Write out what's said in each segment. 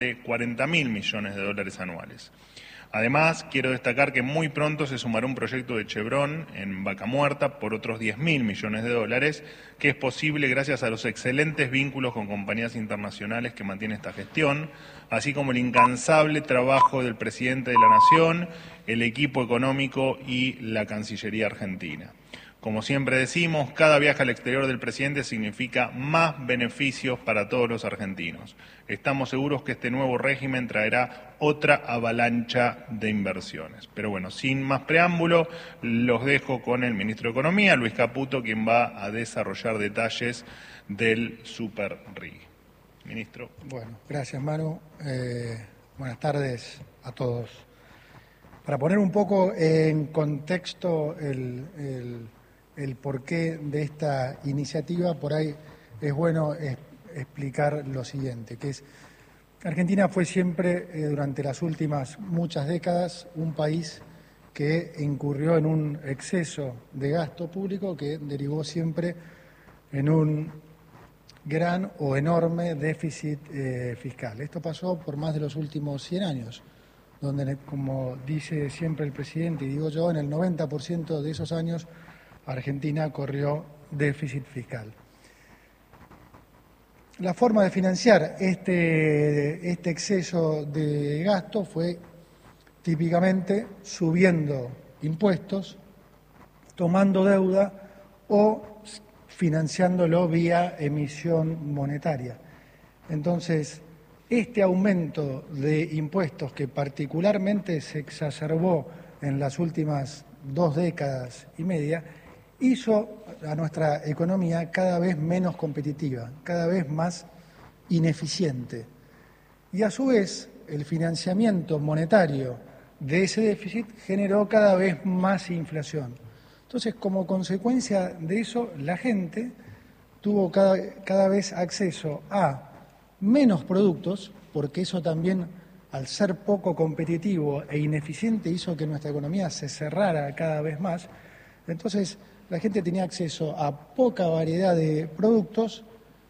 de 40.000 millones de dólares anuales. Además, quiero destacar que muy pronto se sumará un proyecto de Chevron en Vaca Muerta por otros 10.000 millones de dólares, que es posible gracias a los excelentes vínculos con compañías internacionales que mantiene esta gestión, así como el incansable trabajo del presidente de la Nación, el equipo económico y la Cancillería argentina. Como siempre decimos, cada viaje al exterior del presidente significa más beneficios para todos los argentinos. Estamos seguros que este nuevo régimen traerá otra avalancha de inversiones. Pero bueno, sin más preámbulo, los dejo con el ministro de Economía, Luis Caputo, quien va a desarrollar detalles del Super RIGI. Ministro. Bueno, gracias Manu. Buenas tardes a todos. Para poner un poco en contexto el porqué de esta iniciativa, por ahí es bueno explicar lo siguiente, que es Argentina fue siempre, durante las últimas muchas décadas, un país que incurrió en un exceso de gasto público que derivó siempre en un gran o enorme déficit fiscal. Esto pasó por más de los últimos 100 años, donde, como dice siempre el presidente y digo yo, en el 90% de esos años Argentina corrió déficit fiscal. La forma de financiar este exceso de gasto fue típicamente subiendo impuestos, tomando deuda o financiándolo vía emisión monetaria. Entonces, este aumento de impuestos que particularmente se exacerbó en las últimas 2 décadas y media, hizo a nuestra economía cada vez menos competitiva, cada vez más ineficiente. Y a su vez, el financiamiento monetario de ese déficit generó cada vez más inflación. Entonces, como consecuencia de eso, la gente tuvo cada vez acceso a menos productos, porque eso también, al ser poco competitivo e ineficiente, hizo que nuestra economía se cerrara cada vez más. Entonces, la gente tenía acceso a poca variedad de productos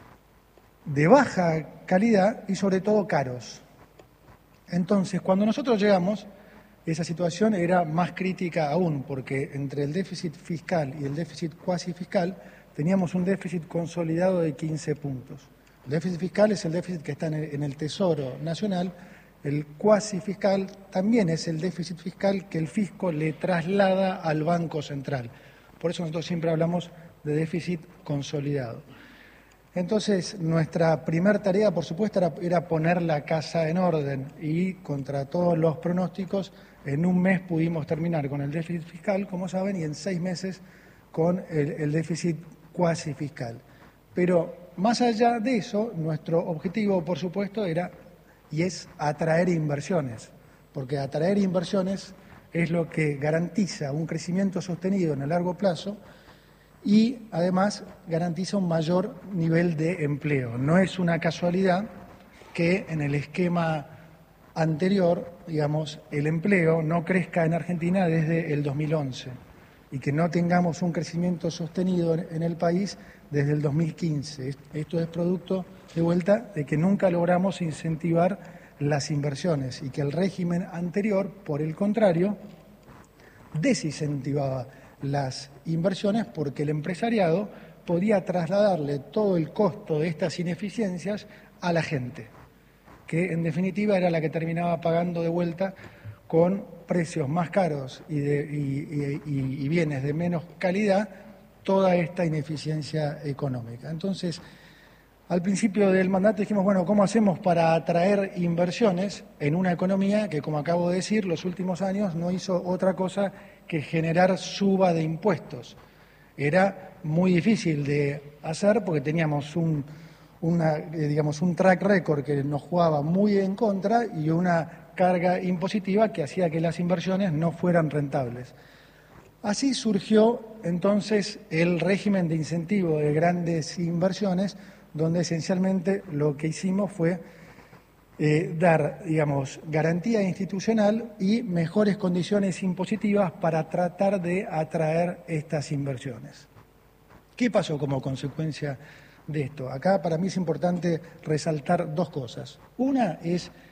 de baja calidad y sobre todo caros. Entonces, cuando nosotros llegamos, esa situación era más crítica aún, porque entre el déficit fiscal y el déficit cuasi fiscal teníamos un déficit consolidado de 15 puntos. El déficit fiscal es el déficit que está en el Tesoro Nacional. El cuasi fiscal también es el déficit fiscal que el fisco le traslada al Banco Central. Por eso nosotros siempre hablamos de déficit consolidado. Entonces, nuestra primera tarea, por supuesto, era poner la casa en orden y, contra todos los pronósticos, en un mes pudimos terminar con el déficit fiscal, como saben, y en 6 meses con el déficit cuasi fiscal. Pero, más allá de eso, nuestro objetivo, por supuesto, era y es atraer inversiones, porque atraer inversiones es lo que garantiza un crecimiento sostenido en el largo plazo y además garantiza un mayor nivel de empleo. No es una casualidad que en el esquema anterior, digamos, el empleo no crezca en Argentina desde el 2011 y que no tengamos un crecimiento sostenido en el país desde el 2015. Esto es producto, de vuelta, de que nunca logramos incentivar las inversiones y que el régimen anterior, por el contrario, desincentivaba las inversiones porque el empresariado podía trasladarle todo el costo de estas ineficiencias a la gente, que en definitiva era la que terminaba pagando de vuelta con precios más caros y bienes de menos calidad toda esta ineficiencia económica. Entonces, al principio del mandato dijimos, bueno, ¿cómo hacemos para atraer inversiones en una economía que, como acabo de decir, los últimos años no hizo otra cosa que generar suba de impuestos? Era muy difícil de hacer porque teníamos un track record que nos jugaba muy en contra y una carga impositiva que hacía que las inversiones no fueran rentables. Así surgió entonces el régimen de incentivo de grandes inversiones, donde esencialmente lo que hicimos fue dar, garantía institucional y mejores condiciones impositivas para tratar de atraer estas inversiones. ¿Qué pasó como consecuencia de esto. Acá para mí es importante resaltar dos cosas. Una es